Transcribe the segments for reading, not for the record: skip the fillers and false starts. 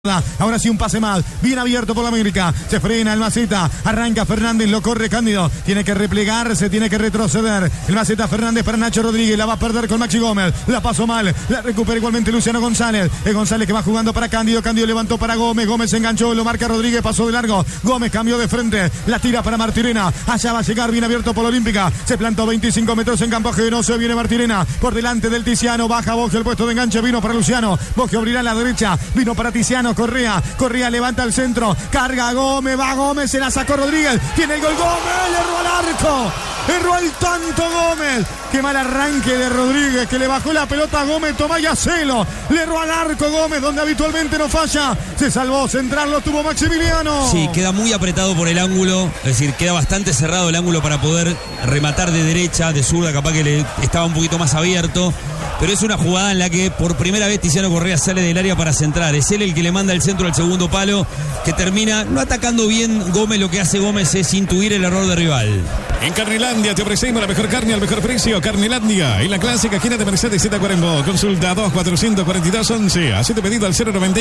Ahora sí un pase más, bien abierto por la América, se frena el Maceta, arranca Fernández, lo corre Cándido, tiene que replegarse, tiene que retroceder, el Maceta Fernández para Nacho Rodríguez, la va a perder con Maxi Gómez, la pasó mal, la recupera igualmente Luciano González, es González que va jugando para Cándido, Cándido levantó para Gómez, Gómez se enganchó, lo marca Rodríguez, pasó de largo, Gómez cambió de frente, la tira para Martirena, allá va a llegar bien abierto por la Olímpica, se plantó 25 metros en campo ajeno, se viene Martirena, por delante del Tiziano, baja Boggio, el puesto de enganche vino para Luciano, Boggio abrirá a la derecha, vino para Tiziano, Correa levanta al centro, carga Gómez, va Gómez, se la sacó Rodríguez, tiene el gol Gómez, erró al arco, erró al tanto Gómez, qué mal arranque de Rodríguez, que le bajó la pelota a Gómez, Tomás Celo, le erró al arco Gómez, donde habitualmente no falla, se salvó, central lo tuvo Maximiliano. Sí, queda muy apretado por el ángulo, es decir, queda bastante cerrado el ángulo para poder rematar de derecha, de zurda, capaz que le estaba un poquito más abierto, pero es una jugada en la que por primera vez Tiziano Correa sale del área para centrar, es él el que le manda el centro al segundo palo, que termina no atacando bien Gómez. Lo que hace Gómez es intuir el error de rival. En Carnilandia te ofrecemos la mejor carne al mejor precio. Carnilandia, en la clásica esquina de Mercedes Z40. Consulta 2442-11. Haz tu pedido al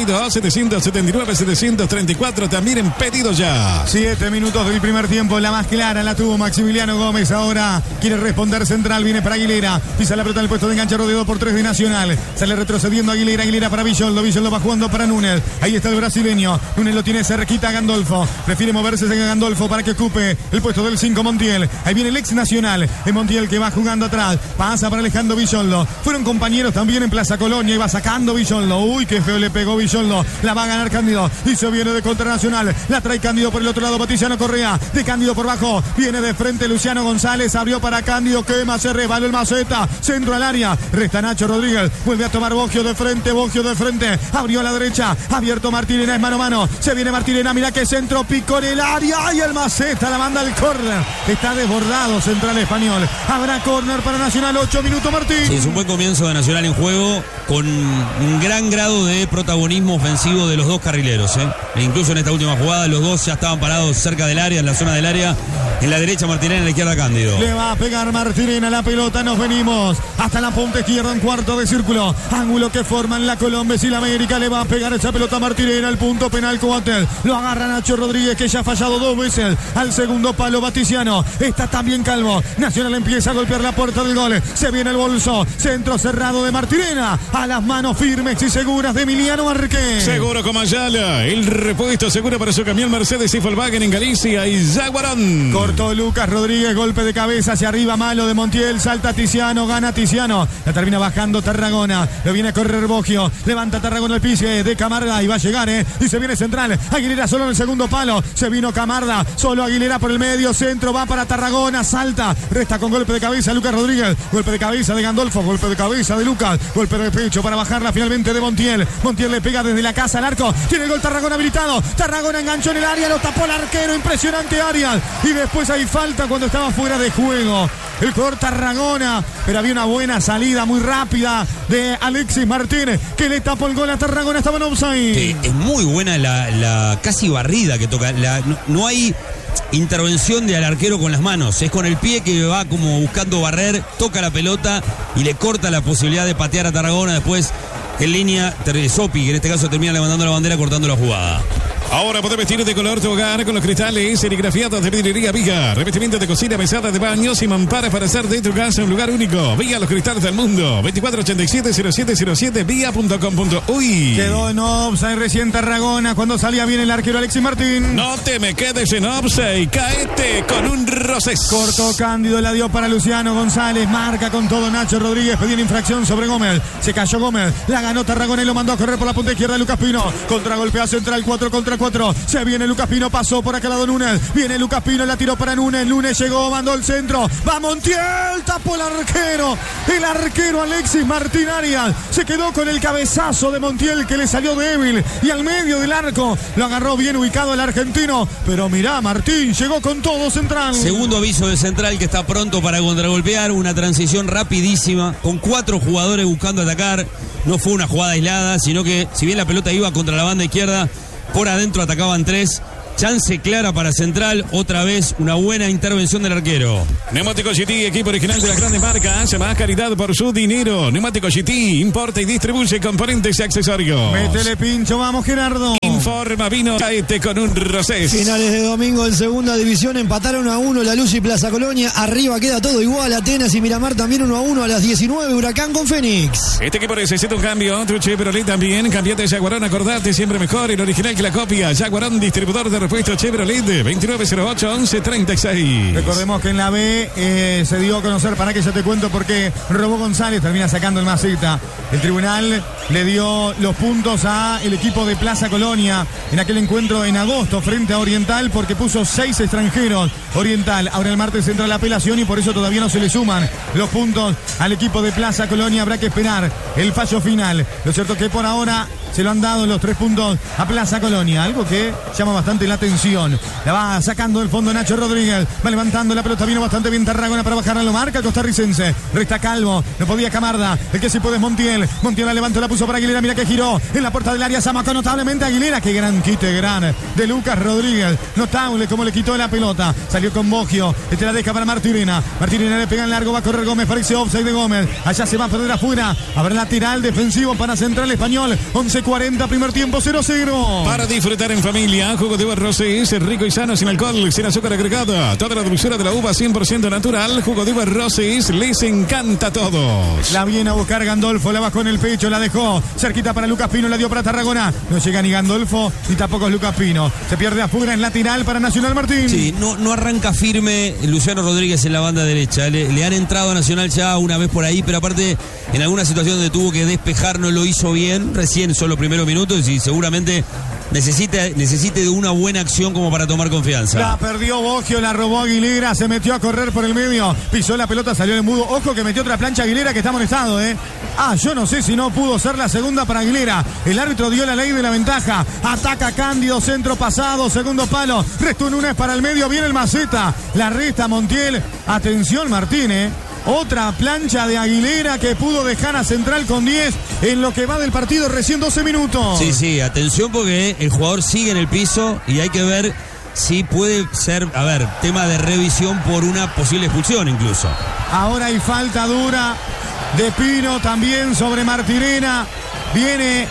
092-779-734. También en pedido ya. 7 minutos del primer tiempo. La más clara la tuvo Maximiliano Gómez. Ahora quiere responder central. Viene para Aguilera. Pisa la pelota en el puesto de enganche, rodeado por 3 de Nacional. Sale retrocediendo Aguilera. Aguilera para Villoldo. Villoldo va jugando para Núñez. Ahí está el brasileño. Núñez lo tiene cerquita a Gandolfo. Prefiere moverse en Gandolfo para que ocupe el puesto del 5 Montiel. Ahí viene el ex Nacional. Es Montiel que va jugando atrás. Pasa para Alejandro Villoldo. Fueron compañeros también en Plaza Colonia. Y va sacando Villoldo. Uy, qué feo le pegó Villoldo. La va a ganar Cándido. Y se viene de contra Nacional. La trae Cándido por el otro lado. Tiziano Correa. De Cándido por bajo. Viene de frente Luciano González. Abrió para Cándido. Quema. Se resbaló el Maceta. Centro al área. Resta Nacho Rodríguez. Vuelve a tomar Boggio de frente. Boggio de frente. Abrió a la derecha. Abierto Martirena. Es mano a mano. Se viene Martirena. Mira que centro. Picó en el área. Y el Maceta la manda al córner. Está desbordado Central Español. Habrá córner para Nacional. 8 minutos, Martín. Sí, es un buen comienzo de Nacional en juego, con un gran grado de protagonismo ofensivo de los dos carrileros, E incluso en esta última jugada los dos ya estaban parados cerca del área, en la zona del área. En la derecha Martirena, en la izquierda Cándido. Le va a pegar Martirena la pelota. Nos venimos hasta la punta izquierda, en cuarto de círculo. Ángulo que forman la Colombia y la América. Le va a pegar esa pelota a Martirena. El punto penal Coatel. Lo agarra Nacho Rodríguez, que ya ha fallado 2 veces. Al segundo palo Baticiano. Está también calmo. Nacional empieza a golpear la puerta del gol. Se viene el bolso. Centro cerrado de Martirena. A las manos firmes y seguras de Emiliano Marqués. Seguro como Ayala. El repuesto seguro para su camión Mercedes y Volkswagen en Galicia y Jaguarón. Cortó Lucas Rodríguez, golpe de cabeza hacia arriba, malo de Montiel, salta Tiziano, gana Tiziano, la termina bajando Tarragona, lo viene a correr Boggio, levanta Tarragona el piso de Camarda y va a llegar, y se viene central, Aguilera solo en el segundo palo, se vino Camarda, solo Aguilera por el medio, centro, va para Tarragona, salta, resta con golpe de cabeza Lucas Rodríguez, golpe de cabeza de Gandolfo, golpe de cabeza de Lucas, golpe de pecho para bajarla finalmente de Montiel, Montiel le pega desde la casa al arco, tiene el gol Tarragona habilitado, Tarragona enganchó en el área, lo tapó el arquero, impresionante Arias, y después hay falta cuando estaba fuera de juego el jugador Tarragona, pero había una buena salida muy rápida de Alexis Martínez, que le tapó el gol a Tarragona, estaba en offside. Sí, es muy buena la casi barrida que toca, no hay intervención del arquero con las manos, es con el pie que va como buscando barrer, toca la pelota y le corta la posibilidad de patear a Tarragona. Después en línea Sopi, que en este caso termina levantando la bandera, cortando la jugada. Ahora podés vestir de color tu hogar con los cristales serigrafiados de Vidriería Viga. Revestimiento de cocina, mesada de baños y mamparas para hacer de tu casa un lugar único. Viga, los cristales del mundo. 2487-0707 via.com.uy. Quedó en offside recién Tarragona cuando salía bien el arquero Alexis Martín. No te me quedes en offside. Caete con un Rosés. Cortó Cándido, la dio para Luciano González. Marca con todo Nacho Rodríguez. Pedía una infracción sobre Gómez. Se cayó Gómez. La ganó Tarragona y lo mandó a correr por la punta izquierda Lucas Pino. Contragolpea central 4 contra 4. Se viene Lucas Pino, pasó por acá lado Núñez. Viene Lucas Pino, la tiró para Núñez. Núñez llegó, mandó el centro. Va Montiel, tapó el arquero. El arquero Alexis Martín Arias se quedó con el cabezazo de Montiel, que le salió débil. Y al medio del arco lo agarró bien ubicado el argentino. Pero mirá, Martín llegó con todo Central. Segundo aviso de Central, que está pronto para contragolpear. Una transición rapidísima con 4 jugadores buscando atacar. No fue una jugada aislada, sino que si bien la pelota iba contra la banda izquierda, por adentro atacaban 3. chance clara para Central, otra vez una buena intervención del arquero. Neumático GT, equipo original de las grandes marcas, más calidad por su dinero. Neumático GT, importa y distribuye componentes y accesorios. Métele pincho, vamos Gerardo. Informa Vino Caete con un Rosés. Finales de domingo en segunda división, empataron 1-1 La Luz y Plaza Colonia. Arriba queda todo igual, Atenas y Miramar también 1-1 a las 19, Huracán con Fénix. Este equipo necesita un cambio, tu Chevrolet también. Cambiate Jaguarón, acordate, siempre mejor, el original que la copia. Jaguarón, distribuidor de repuestos Chevrolet, 2908-1136. Recordemos que en la B se dio a conocer, para que ya te cuento por qué Robo González termina sacando el Maceta. El tribunal le dio los puntos a el equipo de Plaza Colonia en aquel encuentro en agosto frente a Oriental, porque puso 6 extranjeros Oriental. Ahora el martes entra la apelación y por eso todavía no se le suman los puntos al equipo de Plaza Colonia. Habrá que esperar el fallo final. Lo cierto es que por ahora se lo han dado los 3 puntos a Plaza Colonia, algo que llama bastante la atención. La va sacando del fondo Nacho Rodríguez, va levantando la pelota, vino bastante bien Tarragona para bajarla, lo marca el costarricense, resta Calvo, no podía Camarda, el que sí puede es Montiel la levantó, la puso para Aguilera, mira que giró en la puerta del área, se amacó notablemente Aguilera, qué gran quite gran de Lucas Rodríguez, notable como le quitó la pelota, salió con Bogio, la deja para Martirena le pega en largo, va a correr Gómez, parece offside de Gómez, allá se va a perder afuera, habrá lateral defensivo para Central Español, 11:40, primer tiempo, 0-0. Para disfrutar en familia, jugo de uva Rosés, rico y sano, sin alcohol, sin azúcar agregada, toda la dulzura de la uva 100% natural, jugo de uva Rosés, les encanta a todos. La viene a buscar Gandolfo, la bajó en el pecho, la dejó cerquita para Lucas Pino, la dio para Tarragona, no llega ni Gandolfo, ni tampoco es Lucas Pino, se pierde afuera en lateral para Nacional Martín. Sí, no arranca firme Luciano Rodríguez en la banda derecha, le han entrado a Nacional ya una vez por ahí, pero aparte en alguna situación donde tuvo que despejar no lo hizo bien, recién son los primeros minutos y seguramente necesite de una buena acción como para tomar confianza. La perdió Bogio, la robó Aguilera, se metió a correr por el medio, pisó la pelota, salió de mudo, ojo que metió otra plancha Aguilera que está amonestado, yo no sé si no pudo ser la segunda para Aguilera, el árbitro dio la ley de la ventaja, ataca Cándido, centro pasado, segundo palo, restó Núñez para el medio, viene el Maceta, la resta Montiel, atención Martínez. Otra plancha de Aguilera que pudo dejar a Central con 10 en lo que va del partido, recién 12 minutos. Sí, atención porque el jugador sigue en el piso y hay que ver si puede ser, tema de revisión por una posible expulsión incluso. Ahora hay falta dura de Pino también sobre Martirena. Viene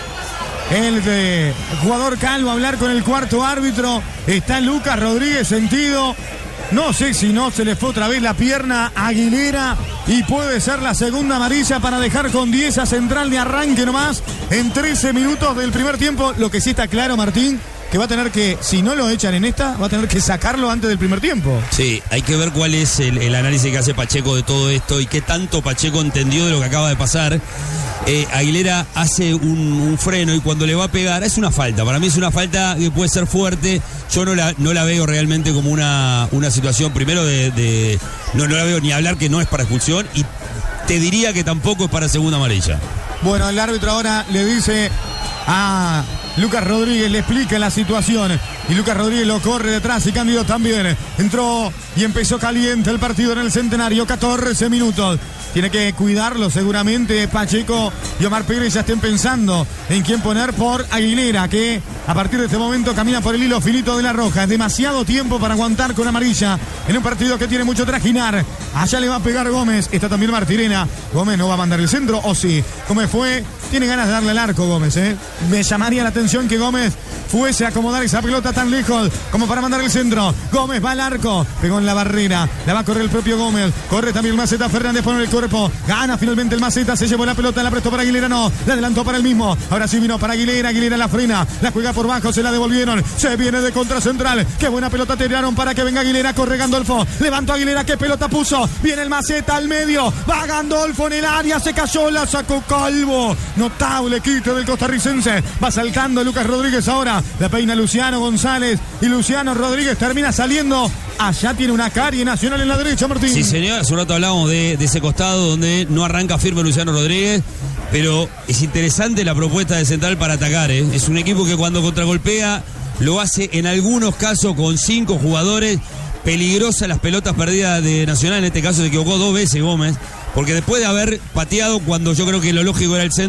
el jugador Calvo a hablar con el cuarto árbitro. Está Lucas Rodríguez sentido. No sé si no se le fue otra vez la pierna a Aguilera y puede ser la segunda amarilla para dejar con 10 a Central de arranque nomás en 13 minutos del primer tiempo. Lo que sí está claro, Martín, que va a tener que, si no lo echan en esta, va a tener que sacarlo antes del primer tiempo. Sí, hay que ver cuál es el análisis que hace Pacheco de todo esto y qué tanto Pacheco entendió de lo que acaba de pasar. Aguilera hace un freno y cuando le va a pegar es una falta. Para mí es una falta que puede ser fuerte. Yo no la veo realmente como una situación, primero no la veo ni hablar que no es para expulsión y te diría que tampoco es para segunda amarilla. Bueno, el árbitro ahora le dice a Lucas Rodríguez, le explica la situación y Lucas Rodríguez lo corre detrás y Cándido también. Entró y empezó caliente el partido en el Centenario, 14 minutos. Tiene que cuidarlo seguramente Pacheco y Omar Pérez ya estén pensando en quién poner por Aguilera, que a partir de este momento camina por el hilo finito de la roja. Es demasiado tiempo para aguantar con amarilla en un partido que tiene mucho trajinar. Allá le va a pegar Gómez, está también Martirena. Gómez no va a mandar el centro, o sí. Gómez tiene ganas de darle al arco Gómez, Me llamaría la atención que Gómez fuese a acomodar esa pelota tan lejos como para mandar el centro. Gómez va al arco, pegó en la barrera, la va a correr el propio Gómez, corre también el Maceta, Fernández pone el cuerpo, gana finalmente el Maceta, se llevó la pelota, la prestó para Aguilera, no, la adelantó para el mismo, ahora sí vino para Aguilera la frena, la juega por bajo, se la devolvieron, se viene de contra Central, qué buena pelota tiraron para que venga Aguilera, corre Gandolfo, levantó Aguilera, qué pelota puso, viene el Maceta al medio, va Gandolfo en el área, se cayó, la sacó Calvo, notable quite del costarricense, va saltando Lucas Rodríguez ahora, la peina Luciano González y Luciano Rodríguez termina saliendo. Allá tiene una carie Nacional en la derecha, Martín. Sí, señor, hace un rato hablábamos de ese costado donde no arranca firme Luciano Rodríguez, pero es interesante la propuesta de Central para atacar, Es un equipo que cuando contragolpea lo hace en algunos casos con 5 jugadores. Peligrosa las pelotas perdidas de Nacional, en este caso se equivocó 2 veces Gómez, porque después de haber pateado cuando yo creo que lo lógico era el centro,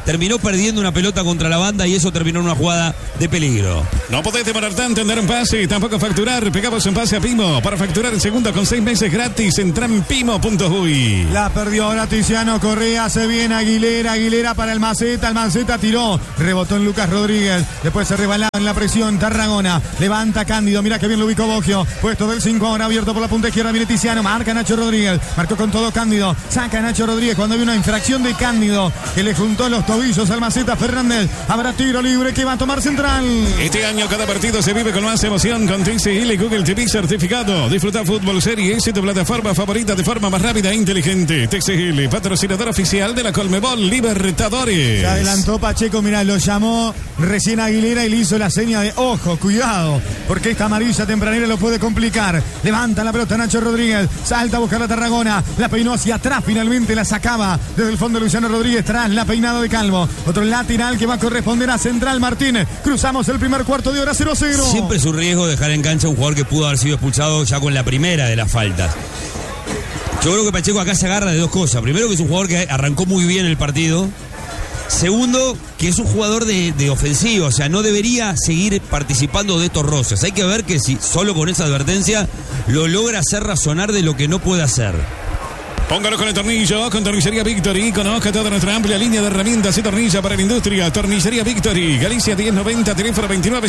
terminó perdiendo una pelota contra la banda y eso terminó en una jugada de peligro. No podés demorar tanto en dar un pase y tampoco facturar. Pegamos un pase a Pimo para facturar el segundo con 6 meses gratis. Entra en pimo.uy. La perdió ahora Tiziano Correa, se viene Aguilera para el Maceta tiró, rebotó en Lucas Rodríguez, después se rebalaba en la presión Tarragona, levanta Cándido, mira que bien lo ubicó Boggio, puesto del 5 ahora abierto por la punta izquierda, viene Tiziano, marca Nacho Rodríguez, marcó con todo Cándido, saca Nacho Rodríguez cuando había una infracción de Cándido que le juntó los tobillos al Maceta Fernández, habrá tiro libre que va a tomar Central. Este año cada partido se vive con más emoción con TCL Google TV certificado. Disfruta fútbol serie S, tu plataforma favorita de forma más rápida e inteligente. TCL, patrocinador oficial de la Conmebol Libertadores. Se adelantó Pacheco, mirá, lo llamó recién Aguilera y le hizo la seña de ojo, cuidado, porque esta amarilla tempranera lo puede complicar. Levanta la pelota Nacho Rodríguez, salta a buscar la Tarragona, la peinó hacia atrás, finalmente la sacaba desde el fondo Luciano Rodríguez tras la peinada de Calvo. Otro lateral que va a corresponder a Central Martínez. Cruzamos el primer cuarto de hora 0-0. Siempre es un riesgo dejar en cancha a un jugador que pudo haber sido expulsado ya con la primera de las faltas. Yo creo que Pacheco acá se agarra de dos cosas. Primero, que es un jugador que arrancó muy bien el partido. Segundo, que es un jugador de ofensiva, o sea, no debería seguir participando de estos roces. Hay que ver que si solo con esa advertencia lo logra hacer razonar de lo que no puede hacer. Póngalo con el tornillo, con Tornillería Victory. Conozca toda nuestra amplia línea de herramientas y tornilla para la industria. Tornillería Victory, Galicia 1090, teléfono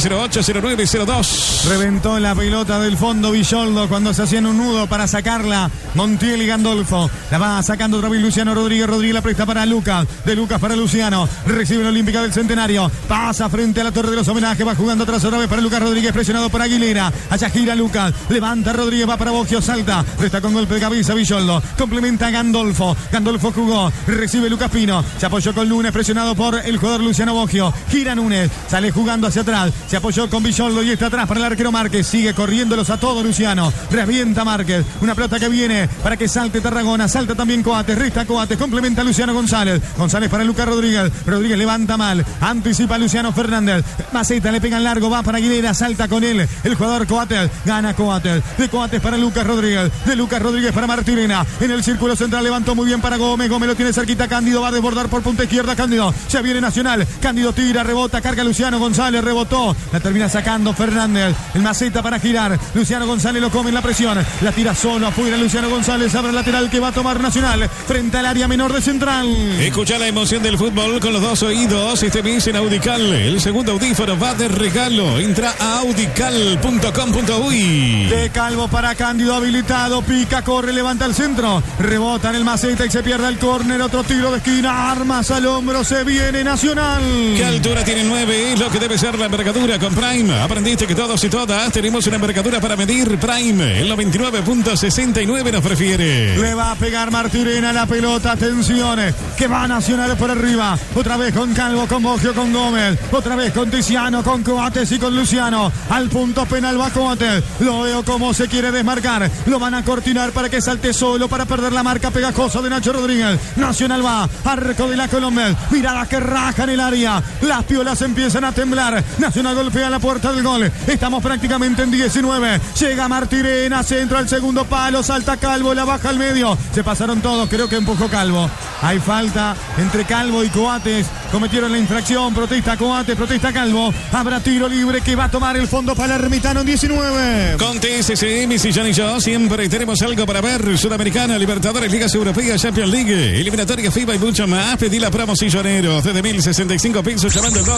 2908-0902. Reventó la pelota del fondo Villoldo cuando se hacían un nudo para sacarla. Montiel y Gandolfo. La va sacando otra vez Luciano Rodríguez. Rodríguez la presta para Lucas. De Lucas para Luciano. Recibe la Olímpica del Centenario. Pasa frente a la Torre de los Homenajes. Va jugando atrás otra vez para Lucas Rodríguez. Presionado por Aguilera. Allá gira Lucas. Levanta Rodríguez. Va para Boggio. Salta. Resta con golpe de cabeza Villoldo. Complementa Gandolfo. Gandolfo jugó. Recibe Lucas Pino. Se apoyó con Núñez. Presionado por el jugador Luciano Boggio. Gira Núñez. Sale jugando hacia atrás. Se apoyó con Villoldo y está atrás para el arquero Márquez. Sigue corriéndolos a todos Luciano. Revienta Márquez. Una pelota que viene para que salte Tarragona. Salta también Coates. Resta Coates. Complementa Luciano González. González para Lucas Rodríguez. Rodríguez levanta mal. Anticipa Luciano Fernández. Maceta le pega en largo. Va para Aguilera. Salta con él el jugador Coates. Gana Coates. De Coates para Lucas Rodríguez. De Lucas Rodríguez para Martirena. En el círculo central levantó muy bien para Gómez. Gómez lo tiene cerquita Cándido. Va a desbordar por punta izquierda Cándido. Se viene Nacional. Cándido tira, rebota, carga Luciano González. Rebotó. La termina sacando Fernández. El Maceta para girar. Luciano González lo come en la presión. La tira solo afuera Luciano González. Abre el lateral que va a tomar Nacional frente al área menor de Central. Escucha la emoción del fútbol con los dos oídos. Este mes en Audical. El segundo audífono va de regalo. Entra a audical.com.uy. De Calvo para Cándido habilitado. Pica, corre, levanta el centro. Rebota en el Maceta y se pierde el córner. Otro tiro de esquina. Armas al hombro. Se viene Nacional. ¿Qué altura tiene 9? Es lo que debe ser la envergadura con Prime. Aprendiste que todos y todas tenemos una envergadura para medir. Prime. El 99.69 nos prefiere. Le va a pegar Martirena la pelota. Atención. Que va Nacional por arriba. Otra vez con Calvo, con Boggio, con Gómez. Otra vez con Tiziano, con Coates y con Luciano. Al punto penal va Coates. Lo veo como se quiere desmarcar. Lo van a cortinar para que salte solo para perder la marca pegajosa de Nacho Rodríguez. Nacional va. Arco de la Colombia. Mirada que raja en el área. Las piolas empiezan a temblar. Nacional golpea la puerta del gol. Estamos prácticamente en 19. Llega Martirena. Centro al segundo palo. Salta Calvo. La baja al medio. Se pasaron todos. Creo que empujó Calvo. Hay falta entre Calvo y Coates. Cometieron la infracción. Protesta Coates. Protesta Calvo. Habrá tiro libre que va a tomar el fondo palermitano en 19. Con TSC, mi sillón y yo siempre tenemos algo para ver. Sudamericana, Libertadores, Ligas Europeas, Champions League, eliminatoria FIBA y mucho más. Pedí la promo silloneros desde 1.065 pesos llamando al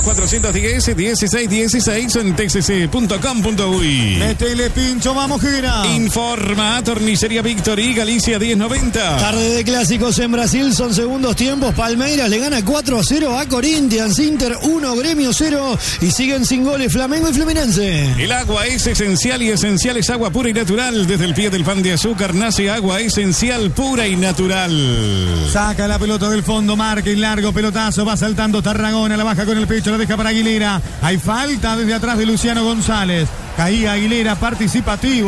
2410-1616 en tcc.com.uy. Métele pincho, vamos gira. Informa Tornillería Victory, Galicia 1090. Tarde de clásicos en Brasil, son segundos tiempos. Palmeiras le gana 4-0 a Corinthians, Inter 1, Gremio 0 y siguen sin goles Flamengo y Fluminense. El agua es esencial y esencial es agua pura y natural. Desde el pie del pan de azúcar nace agua esencial, pura y natural. Saca la pelota del fondo, marca y largo pelotazo, va saltando Tarragona, la baja con el pecho, la deja para Aguilera. Hay falta desde atrás de Luciano González. Caía Aguilera, participativo.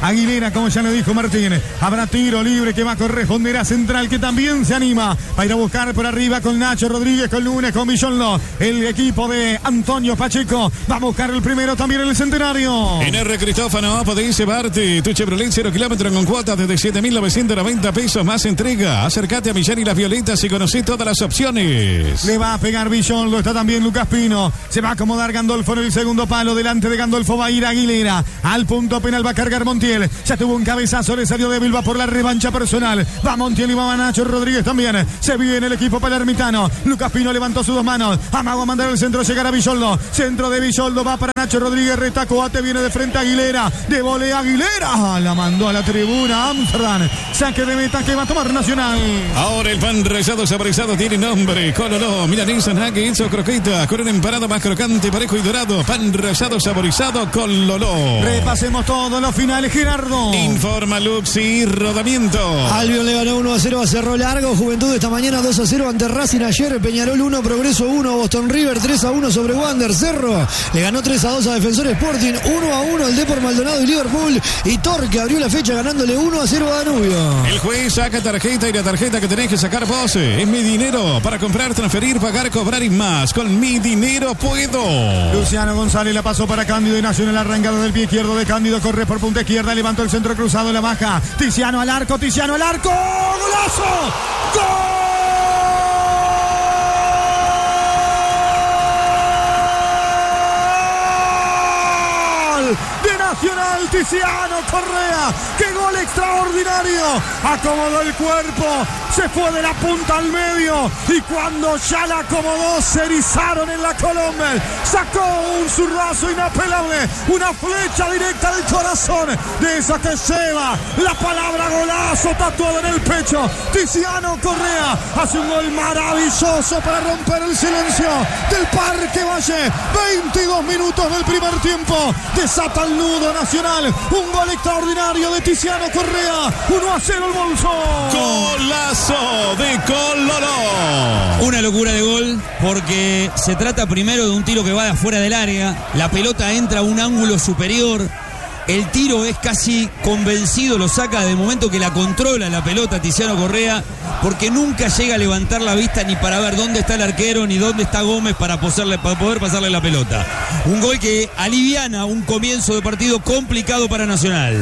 Aguilera, como ya le dijo Martín. Habrá tiro libre que va a corresponder a Central, que también se anima. Va a ir a buscar por arriba con Nacho Rodríguez, con Lunes, con Villonlo. El equipo de Antonio Pacheco va a buscar el primero también en el Centenario. En R. Cristófano, podéis llevarte tu Chevrolet 0 kilómetros con cuotas desde 7.990 pesos más entrega. Acércate a Millán y Las Violetas y conocí todas las opciones. Le va a pegar Villonlo, está también Lucas Pino. Se va a acomodar Gandolfo en el segundo palo. Delante de Gandolfo va a ir Aguilera. Al punto penal va a cargar Montiel. Ya tuvo un cabezazo, le salió débil, va por la revancha personal. Va Montiel y va Nacho Rodríguez también. Se viene el equipo palermitano. Lucas Pino levantó sus dos manos. Amago a mandar el centro, llegar a Villoldo. Centro de Villoldo, va para Nacho Rodríguez. Retacoate, viene de frente a Aguilera. De volea Aguilera. La mandó a la tribuna Amsterdam. Saque de meta que va a tomar Nacional. Ahora el pan rallado saborizado tiene nombre. Coloró, milanesa, nuggets o croqueta. Con un empanado más crocante, parejo y dorado. Pan rallado saborizado con Loló. Repasemos todos los finales, Gerardo. Informa Luxi Rodamiento. Albion le ganó 1-0 a Cerro Largo. Juventud esta mañana 2-0 ante Racing ayer. Peñarol 1, Progreso 1, Boston River 3-1 sobre Wander. Cerro le ganó 3-2 a Defensor Sporting. 1-1 el Depor Maldonado y Liverpool. Y Torque abrió la fecha ganándole 1-0 a Danubio. El juez saca tarjeta y la tarjeta que tenés que sacar vos es Mi Dinero. Para comprar, transferir, pagar, cobrar y más. Con Mi Dinero puedo. Luciano González la pasó para Cándido y Nacional, arrancado del pie izquierdo de Cándido. Corre por punta izquierda, levantó el centro cruzado, la baja. Tiziano al arco, Tiziano al arco. ¡Golazo! ¡Gol! De Nacional, Tiziano Correa. ¡Qué gol extraordinario! Acomodó el cuerpo, se fue de la punta al medio y cuando ya la acomodó se erizaron en la Colombe. Sacó un zurdazo inapelable, una flecha directa al corazón, de esa que lleva la palabra golazo tatuada en el pecho. Tiziano Correa hace un gol maravilloso para romper el silencio del Parque Valle. 22 minutos del primer tiempo. Desata el nudo Nacional. Un gol extraordinario de Tiziano Correa. 1-0 el bolso. Golazo de Coloró. Una locura de gol porque se trata primero de un tiro que va de afuera del área. La pelota entra a un ángulo superior. El tiro es casi convencido, lo saca de momento que la controla la pelota Tiziano Correa, porque nunca llega a levantar la vista ni para ver dónde está el arquero ni dónde está Gómez para poder pasarle la pelota. Un gol que aliviana un comienzo de partido complicado para Nacional.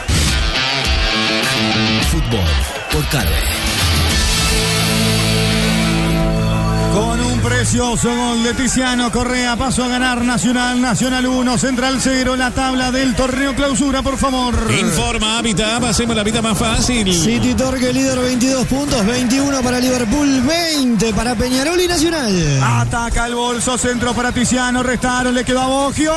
Fútbol por Carve. Con un precioso gol de Tiziano Correa pasó a ganar Nacional. Nacional 1, Central 0. La tabla del torneo clausura, por favor. Informa Habitat, hacemos la vida más fácil. City Torque líder 22 puntos, 21 para Liverpool, 20 para Peñarol y Nacional. Ataca el bolso, centro para Tiziano, restaron, le quedó a Boggio.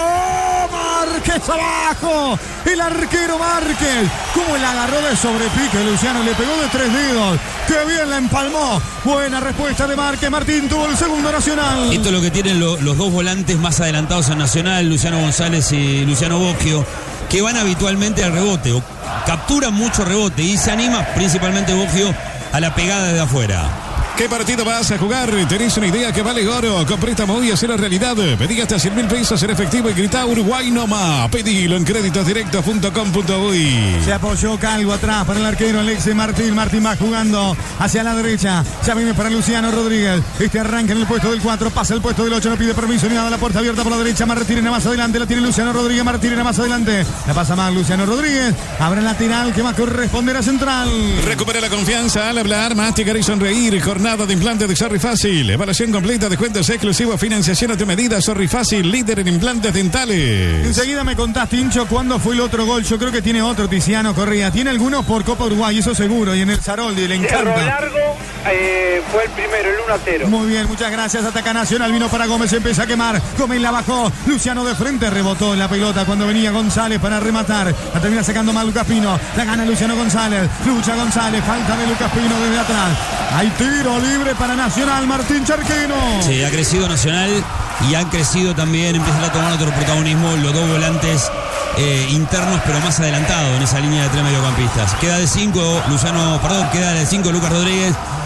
Márquez abajo, el arquero Márquez. Como la agarró de sobrepique, Luciano le pegó de 3 dedos. ¡Qué bien la empalmó! Buena respuesta de Márquez. Martín tuvo el segundo Nacional. Esto es lo que tienen los dos volantes más adelantados en Nacional, Luciano González y Luciano Boggio, que van habitualmente al rebote, o capturan mucho rebote y se anima principalmente Boggio a la pegada de afuera. ¿Qué partido vas a jugar? ¿Tenés una idea que vale oro? Con préstamo y hacerlo realidad. Pedí hasta 100.000 pesos en efectivo y grita Uruguay no más. Pedilo en créditosdirectos.com.uy. Se apoyó Calvo atrás para el arquero Alexis Martín. Martín va jugando hacia la derecha. Ya viene para Luciano Rodríguez. Este arranca en el puesto del 4. Pasa el puesto del 8. No pide permiso ni nada. La puerta abierta por la derecha. Martínez más adelante. La tiene Luciano Rodríguez. Martínez más adelante. La pasa más Luciano Rodríguez. Abre el lateral que va a corresponder a Central. Recupera la confianza al hablar, masticar y sonreír. Jornada de implantes de Sorry Fácil. Evaluación completa, descuentos exclusivos, financiación a tu medida. Sorry Fácil, líder en implantes dentales. Enseguida me contaste, Hincho, cuándo fue el otro gol. Yo creo que tiene otro Tiziano Correa. Tiene algunos por Copa Uruguay, eso seguro. Y en el Saroldi le encanta. Cerro Largo fue el primero, el 1-0. Muy bien, muchas gracias. Ataca Nacional, vino para Gómez, se empieza a quemar. Gómez la bajó. Luciano de frente rebotó en la pelota cuando venía González para rematar. La termina sacando mal Lucas Pino. La gana Luciano González. Lucha González. Falta de Lucas Pino desde atrás. Hay tiro libre para Nacional, Martín Charquino. Sí, ha crecido Nacional y han crecido también, empiezan a tomar otro protagonismo los dos volantes internos, pero más adelantados en esa línea de 3 mediocampistas. Queda de 5 Lucas Rodríguez,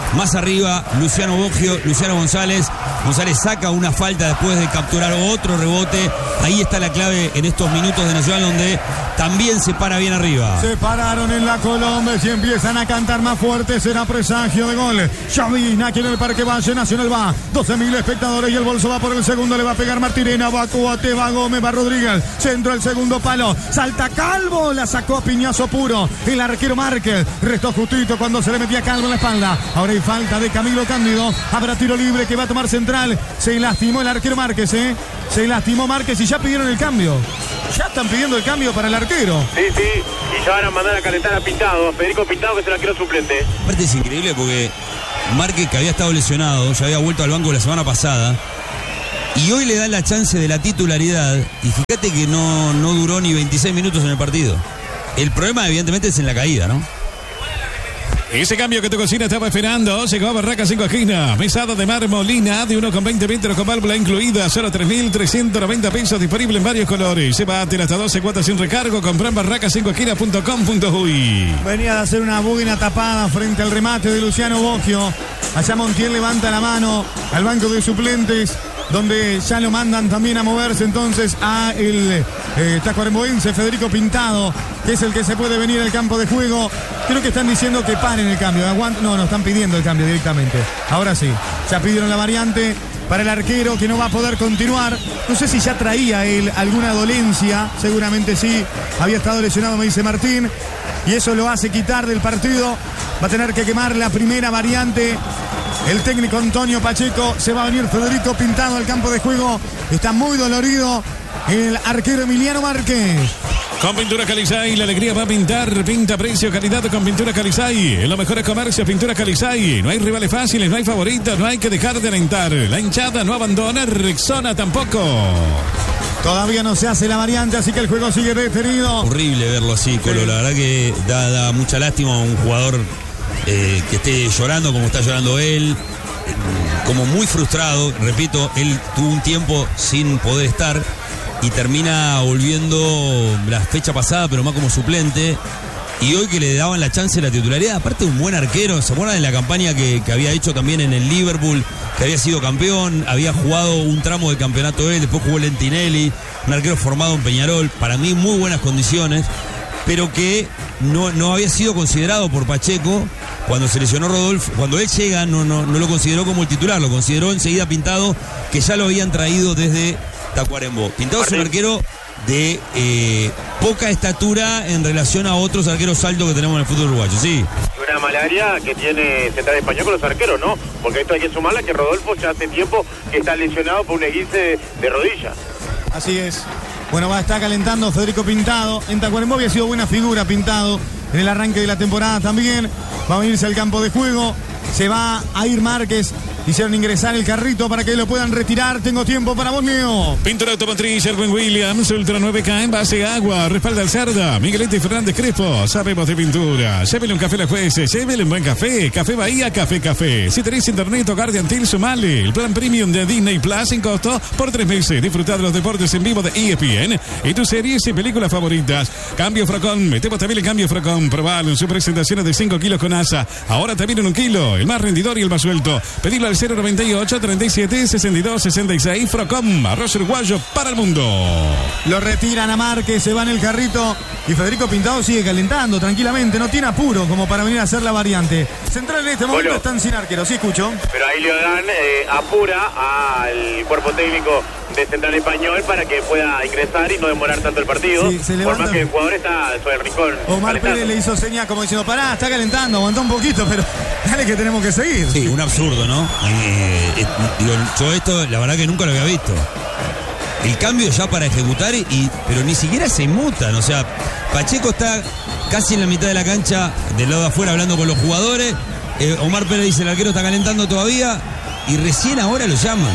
Más arriba, Luciano Boggio, Luciano González. González saca una falta después de capturar otro rebote. Ahí está la clave en estos minutos de Nacional, donde también se para bien arriba. Se pararon en la Colombia y empiezan a cantar más fuerte. Será presagio de gol. Xavi, aquí en el Parque Valle. Nacional va. 12.000 espectadores y el bolso va por el segundo. Le va a pegar Martirena. Va Cuate, va Gómez, va Rodríguez. Centro al segundo palo. Salta Calvo. La sacó a piñazo puro. El arquero Márquez. Restó justito cuando se le metía Calvo en la espalda. Ahora hay falta de Camilo Cándido. Habrá tiro libre que va a tomar Central. Se lastimó el arquero Márquez, Se lastimó Márquez y ya pidieron el cambio. Ya están pidiendo el cambio para el arquero. Sí, y ya van a mandar a calentar a Pintado, Federico Pintado, que es el arquero suplente. Aparte es increíble porque Márquez, que había estado lesionado, ya había vuelto al banco la semana pasada, y hoy le dan la chance de la titularidad, y fíjate que no duró ni 26 minutos en el partido. El problema evidentemente es en la caída, ¿no? Ese cambio que tu cocina estaba esperando, llegó a Barracas 5 esquinas. Mesada de marmolina de 1,20 metros con válvula incluida, solo 3.390 pesos, disponible en varios colores. Llévatela hasta 12 cuotas sin recargo. Comprá en barracas5esquinas.com.uy. Venía de hacer una buena tapada frente al remate de Luciano Boggio. Allá Montiel levanta la mano al banco de suplentes, donde ya lo mandan también a moverse entonces a el tacuaremboense Federico Pintado, que es el que se puede venir al campo de juego. Creo que están diciendo que paren el cambio. No, están pidiendo el cambio directamente. Ahora sí, ya pidieron la variante para el arquero, que no va a poder continuar. No sé si ya traía él alguna dolencia, seguramente sí. Había estado lesionado, me dice Martín, y eso lo hace quitar del partido. Va a tener que quemar la primera variante el técnico Antonio Pacheco. Se va a venir Federico Pintado al campo de juego. Está muy dolorido el arquero Emiliano Márquez. Con Pintura Calizay, la alegría va a pintar. Pinta, precio, calidad con Pintura Calizay. En los mejores comercios, Pintura Calizay. No hay rivales fáciles, no hay favoritos, no hay que dejar de alentar. La hinchada no abandona, Rexona tampoco. Todavía no se hace la variante, así que el juego sigue detenido. Horrible verlo así, Colo. La verdad que da mucha lástima a un jugador que esté llorando como está llorando él. Como muy frustrado. Repito, él tuvo un tiempo sin poder estar y termina volviendo la fecha pasada, pero más como suplente. Y hoy que le daban la chance de la titularidad, aparte un buen arquero. ¿Se acuerdan de la campaña que había hecho también en el Liverpool? Que había sido campeón, había jugado un tramo de campeonato él, después jugó Lentinelli, un arquero formado en Peñarol, para mí muy buenas condiciones, pero que no había sido considerado por Pacheco cuando se lesionó Rodolfo. Cuando él llega no lo consideró como el titular, lo consideró enseguida Pintado, que ya lo habían traído desde Tacuarembó. Pintado es un arquero de poca estatura en relación a otros arqueros altos que tenemos en el fútbol uruguayo, sí. Una malaria que tiene Central Español con los arqueros, ¿no? Porque esto hay que sumarla que Rodolfo ya hace tiempo que está lesionado por un esguince de rodilla. Así es. Bueno, va a estar calentando Federico Pintado. En Tacuarembó había sido buena figura Pintado en el arranque de la temporada también. Va a venirse al campo de juego. Se va a ir Márquez. Hicieron ingresar el carrito para que lo puedan retirar. Tengo tiempo para vos, Leo. Pintura automotriz, Sherwin Williams, Ultra 9K en base agua, respalda al Cerda, Miguelito y Fernández Crespo, sabemos de pintura. Llévele un café a los jueces, llévele un buen café. Café Bahía, Café. Si tenés internet o Guardian Til, sumale. El plan premium de Disney Plus sin costo por 3 meses. Disfrutad de los deportes en vivo de ESPN y tus series y películas favoritas. Cambio Frocón, metemos también el cambio Frocón. Probalo en su presentación de 5 kilos con asa. Ahora también en 1 kilo, el más rendidor y el más suelto. Pedilo al 098 37 62 66. Frocom, arroz uruguayo para el mundo. Lo retiran a Márquez, se va en el carrito y Federico Pintado sigue calentando tranquilamente, no tiene apuro como para venir a hacer la variante. Central en este momento están sin arquero, sí escucho. Pero ahí le dan apura al cuerpo técnico de Central Español para que pueda ingresar y no demorar tanto el partido. Sí, por más que el jugador está sobre el rincón. Omar Pérez le hizo señas como diciendo, pará, está calentando, aguantó un poquito, pero dale que tenemos que seguir. Sí, un absurdo, ¿no? Yo esto, la verdad que nunca lo había visto. El cambio ya para ejecutar, pero ni siquiera se mutan. O sea, Pacheco está casi en la mitad de la cancha, del lado de afuera, hablando con los jugadores. Omar Pérez dice, el arquero está calentando todavía, y recién ahora lo llaman.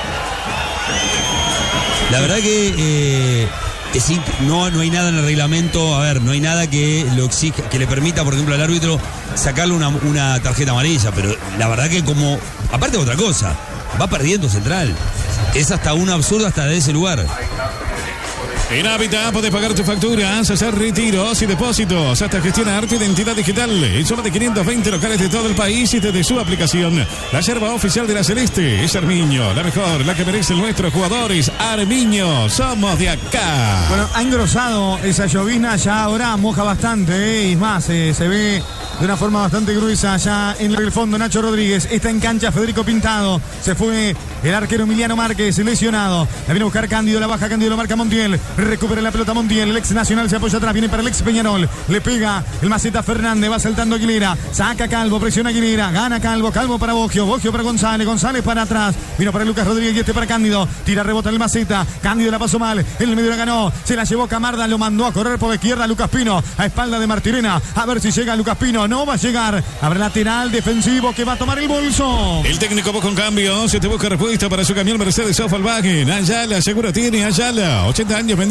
La verdad que no hay nada en el reglamento, a ver, no hay nada que lo exija, que le permita, por ejemplo, al árbitro sacarle una tarjeta amarilla, pero la verdad que como, aparte de otra cosa, va perdiendo Central. Es hasta un absurdo hasta de ese lugar. En Hábitat podés pagar tus facturas, hacer retiros y depósitos, hasta gestionar tu identidad digital en solo de 520 locales de todo el país y desde su aplicación. La yerba oficial de la Celeste es Armiño, la mejor, la que merecen nuestros jugadores. Armiño, somos de acá. Bueno, ha engrosado esa llovizna, ya ahora moja bastante, y es más, se ve de una forma bastante gruesa ya en el fondo. Nacho Rodríguez está en cancha, Federico Pintado, se fue el arquero Emiliano Márquez, lesionado, la viene a buscar Cándido, la baja Cándido, lo marca Montiel, recupera la pelota Montiel, el ex Nacional se apoya atrás, viene para el ex Peñarol, le pega el Maceta Fernández, va saltando Aguilera, saca Calvo, presiona Aguilera, gana Calvo, Calvo para Boggio, Boggio para González, González para atrás, vino para Lucas Rodríguez y este para Cándido, tira, rebota el Maceta, Cándido la pasó mal, en el medio la ganó, se la llevó Camarda, lo mandó a correr por la izquierda Lucas Pino, a espalda de Martirena, a ver si llega Lucas Pino, no va a llegar, habrá lateral defensivo que va a tomar el bolso. El técnico busca un cambio, se te busca respuesta para su camión Mercedes Volkswagen. Ayala, seguro tiene Ayala, 80 años.